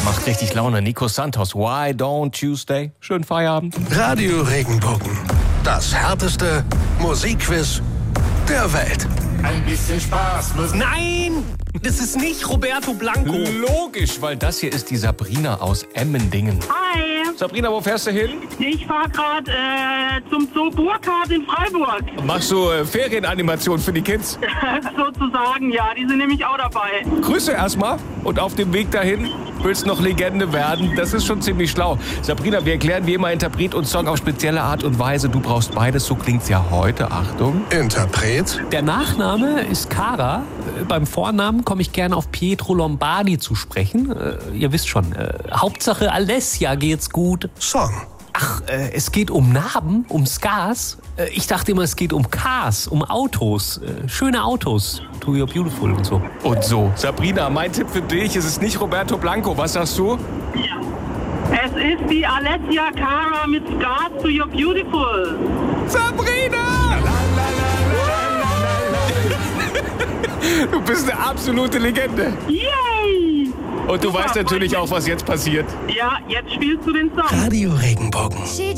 Macht richtig Laune. Nico Santos, Why Don't Tuesday? Schönen Feierabend. Radio Regenbogen. Das härteste Musikquiz der Welt. Ein bisschen Spaß muss... Nein! Das ist nicht Roberto Blanco. Logisch, weil das hier ist die Sabrina aus Emmendingen. Hi, Sabrina, wo fährst du hin? ich fahre gerade zum Zoo Burkhardt in Freiburg. Machst du Ferienanimation für die Kids? Sozusagen, ja, die sind nämlich auch dabei. Grüße erstmal und auf dem Weg dahin willst noch Legende werden. Das ist schon ziemlich schlau. Sabrina, wir erklären wie immer Interpret und Song auf spezielle Art und Weise. Du brauchst beides, so klingt's ja heute. Achtung. Interpret, Der Nachname ist Cara. Beim Vornamen komme ich gerne auf Pietro Lombardi zu sprechen. Ihr wisst schon, Hauptsache Alessia geht's gut. Song. Ach, es geht um Narben, um Scars. Ich dachte immer, es geht um Cars, um Autos. Schöne Autos. To You're Beautiful und so. Und so. Sabrina, mein Tipp für dich, es ist nicht Roberto Blanco. Was sagst du? Es ist die Alessia Cara mit Scars to You're Beautiful. Sabrina! Du bist eine absolute Legende. Yay! Und du weißt natürlich auch, was jetzt passiert. Ja, jetzt spielst du den Song. Radio Regenbogen.